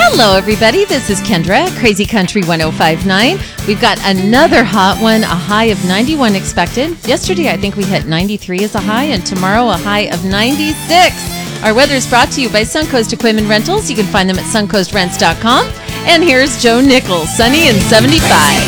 Hello, everybody. This is Kendra, Crazy Country 1059. We've got another hot one, a high of 91 expected. Yesterday, I think we hit 93 as a high, and tomorrow, a high of 96. Our weather is brought to you by Suncoast Equipment Rentals. You can find them at suncoastrents.com. And here's Joe Nichols, sunny and 75.